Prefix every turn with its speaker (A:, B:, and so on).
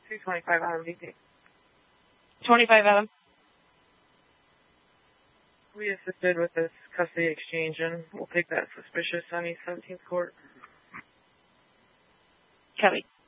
A: 225 Adam VP.
B: 25 Adam.
A: We assisted with this custody exchange, and we'll take that suspicious on East 17th Court.
B: Copy.